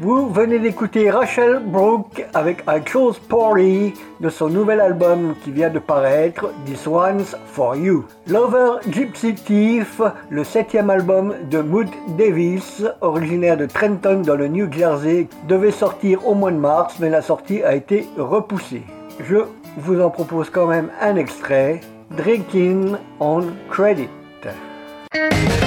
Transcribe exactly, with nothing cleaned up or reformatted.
Vous venez d'écouter Rachel Brooke avec I Chose Party de son nouvel album qui vient de paraître, This One's For You. Lover Gypsy Thief, le septième album de Mood Davis, originaire de Trenton dans le New Jersey, devait sortir au mois de mars, mais la sortie a été repoussée. Je vous en propose quand même un extrait, Drinking on Credit.